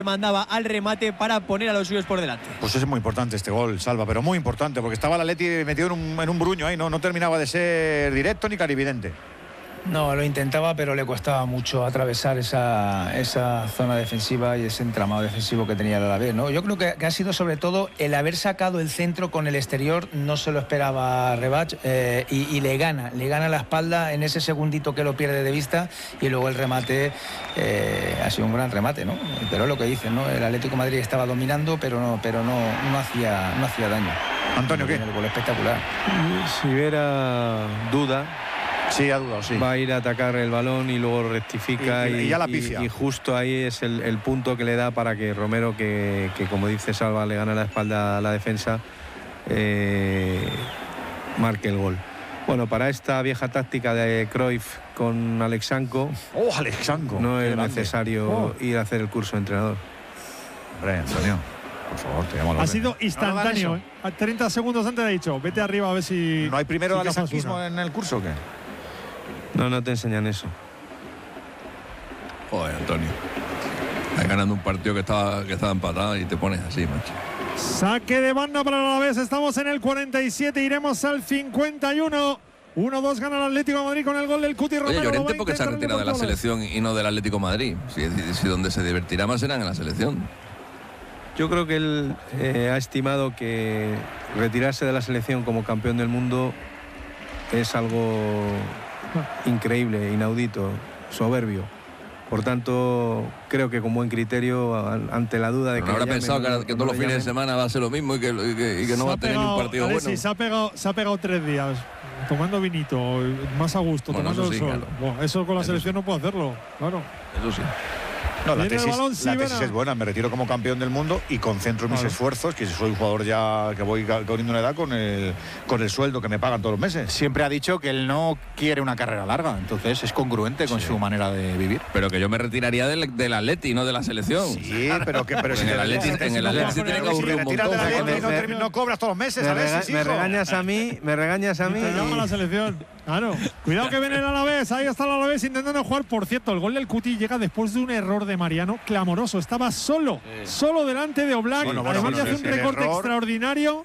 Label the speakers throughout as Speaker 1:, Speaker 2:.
Speaker 1: mandaba al remate para poner a los suyos por delante.
Speaker 2: Pues es muy importante este gol, Salva, pero muy importante, porque estaba el Atleti metido en un bruño ahí, no terminaba de ser directo ni clarividente.
Speaker 3: No, lo intentaba, pero le costaba mucho atravesar esa zona defensiva y ese entramado defensivo que tenía el Alavés, ¿no? Yo creo que ha sido sobre todo el haber sacado el centro con el exterior, no se lo esperaba Rebach, y le gana la espalda en ese segundito que lo pierde de vista, y luego el remate ha sido un gran remate, ¿no? Pero es lo que dicen, ¿no? El Atlético de Madrid estaba dominando, pero no hacía daño.
Speaker 2: Antonio, ¿qué?
Speaker 3: El gol espectacular.
Speaker 4: Si hubiera duda.
Speaker 2: Sí, ha dudado, sí.
Speaker 4: Va a ir a atacar el balón y luego rectifica
Speaker 2: y ya la pifia.
Speaker 4: Y justo ahí es el punto que le da para que Romero, que como dice Salva, le gana la espalda a la defensa, marque el gol. Bueno, para esta vieja táctica de Cruyff con Alexanko,
Speaker 2: Alexanko,
Speaker 4: no es necesario ir a hacer el curso de entrenador.
Speaker 2: Hombre, Antonio, por favor, te llamo a la
Speaker 5: Ha
Speaker 2: orden.
Speaker 5: sido instantáneo, ¿eh? A 30 segundos antes le ha dicho, vete arriba a ver si...
Speaker 2: ¿No hay primero
Speaker 5: si
Speaker 2: alexanquismo en el curso o qué?
Speaker 4: No te enseñan eso.
Speaker 6: Joder, Antonio. Estás ganando un partido que estaba empatado y te pones así, macho.
Speaker 5: Saque de banda para el Alavés. Estamos en el 47, iremos al 51. 1-2 gana el Atlético de Madrid con el gol del Cuti Romero.
Speaker 6: Oye, Llorente, ¿por qué se ha retirado de la selección y no del Atlético de Madrid? Si donde se divertirá más será en la selección.
Speaker 4: Yo creo que él ha estimado que retirarse de la selección como campeón del mundo es algo increíble, inaudito, soberbio. Por tanto, creo que con buen criterio, ante la duda de que...
Speaker 6: ¿No habrá pensado que todos los fines de semana va a ser lo mismo y que no va a tener ni un partido bueno?
Speaker 5: Sí, se ha pegado 3 días tomando vinito, más a gusto,
Speaker 6: bueno,
Speaker 5: tomando el sol.
Speaker 6: Claro.
Speaker 5: Bueno, eso con la selección no puedo hacerlo, claro.
Speaker 6: Eso sí.
Speaker 2: No, la tesis es buena, me retiro como campeón del mundo y concentro mis esfuerzos, que soy un jugador ya que voy corriendo una edad con el sueldo que me pagan todos los meses.
Speaker 7: Siempre ha dicho que él no quiere una carrera larga, entonces es congruente con su manera de vivir.
Speaker 6: Pero que yo me retiraría del Atleti, no de la selección.
Speaker 2: Sí, pero si
Speaker 6: en el Atleti se tiene que aburrir un montón.
Speaker 2: No cobras todos los meses,
Speaker 4: me regañas a mí.
Speaker 5: Te llama la selección. Claro. Cuidado que viene el Alavés. Ahí está el Alavés intentando jugar. Por cierto, el gol del Cuti llega después de un error de Mariano clamoroso. Estaba solo delante de Oblak. Además de hacer un recorte extraordinario.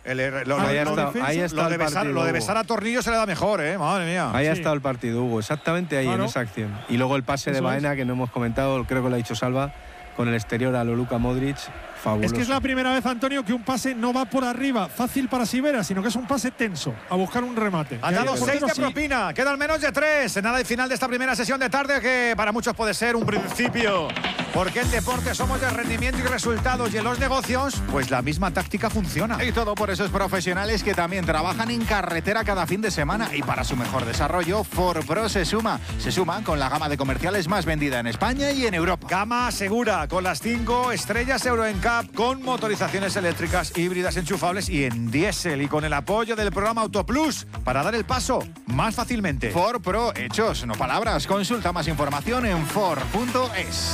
Speaker 4: Ahí está el partido.
Speaker 2: Lo de besar a Tornillo se le da mejor, madre mía.
Speaker 4: Ahí ha estado el partido, Hugo. Exactamente ahí, en esa acción. Y luego el pase de Baena, que no hemos comentado, creo que lo ha dicho Salva, con el exterior a lo Luka Modric. Fabuloso.
Speaker 5: Es que es la primera vez, Antonio, que un pase no va por arriba, fácil para Sivera, sino que es un pase tenso, a buscar un remate.
Speaker 2: Han dado 6 de propina, queda al menos de 3. En nada y final de esta primera sesión de tarde, que para muchos puede ser un principio. Porque en deporte somos de rendimiento y resultados, y en los negocios, pues la misma táctica funciona.
Speaker 7: Y todo por esos profesionales que también trabajan en carretera cada fin de semana. Y para su mejor desarrollo, Ford Pro se suma con la gama de comerciales más vendida en España y en Europa.
Speaker 2: Gama segura, con las 5 estrellas Euro NCAP, con motorizaciones eléctricas, híbridas, enchufables y en diésel, y con el apoyo del programa Autoplus para dar el paso más fácilmente.
Speaker 7: Ford Pro, hechos, no palabras. Consulta más información en Ford.es.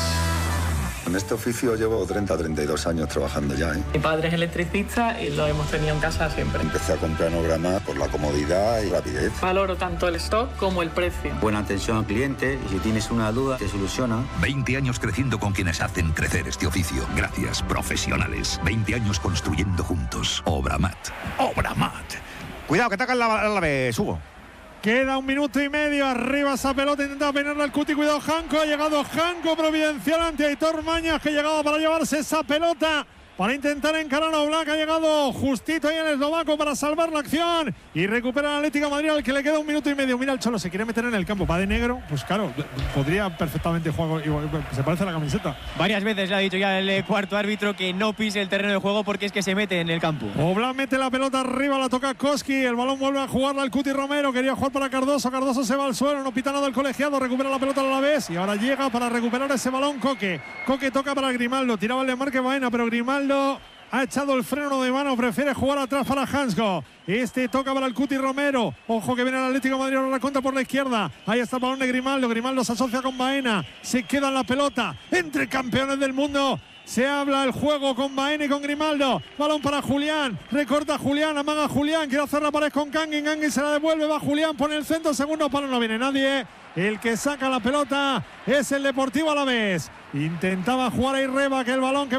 Speaker 8: En este oficio llevo 32 años trabajando ya.
Speaker 9: Mi padre es electricista y lo hemos tenido en casa siempre.
Speaker 8: Empecé a comprar Nograma por la comodidad y rapidez.
Speaker 9: Valoro tanto el stock como el precio.
Speaker 10: Buena atención al cliente, y si tienes una duda, te soluciona.
Speaker 11: 20 años creciendo con quienes hacen crecer este oficio. Gracias, profesionales. 20 años construyendo juntos. Obramat.
Speaker 2: Obramat. Cuidado, que ataca el Alavés, Hugo.
Speaker 5: Queda 1 minuto y medio. Arriba esa pelota. Intenta peinarla al Cuti. Cuidado, Janko. Ha llegado Janko providencial ante Aitor Mañas, que llegaba para llevarse esa pelota, para intentar encarar a Oblak. Ha llegado justito ahí el eslovaco para salvar la acción y recupera el Atlético de Madrid, al que le queda 1 minuto y medio. Mira el Cholo, se quiere meter en el campo, va de negro. Pues claro, podría perfectamente jugar, se parece a la camiseta.
Speaker 1: Varias veces le ha dicho ya el cuarto árbitro que no pise el terreno de juego, porque es que se mete en el campo.
Speaker 5: Oblak mete la pelota arriba, la toca Koski, el balón vuelve a jugarla al Cuti Romero, quería jugar para Cardoso se va al suelo, no pita nada el colegiado, recupera la pelota a la vez y ahora llega para recuperar ese balón Coque toca para Grimaldo, tiraba el de Marque Baena, pero Grimaldo ha echado el freno de mano, prefiere jugar atrás para Hansko. Este toca para el Cuti Romero. Ojo que viene el Atlético de Madrid, ahora la contra por la izquierda. Ahí está el balón de Grimaldo. Grimaldo se asocia con Baena. Se queda en la pelota entre campeones del mundo. Se habla el juego con Baena y con Grimaldo. Balón para Julián. Recorta Julián, amaga Julián. Quiere hacer la pared con Kangin. Kangin se la devuelve. Va Julián, pone el centro. Segundo palo, no viene nadie. El que saca la pelota es el Deportivo Alavés. Intentaba jugar ahí Reba, que el balón que